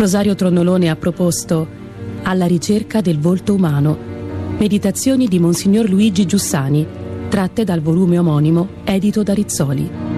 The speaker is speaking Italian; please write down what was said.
Rosario Tronnolone ha proposto Alla ricerca del volto umano, meditazioni di Monsignor Luigi Giussani, tratte dal volume omonimo edito da Rizzoli.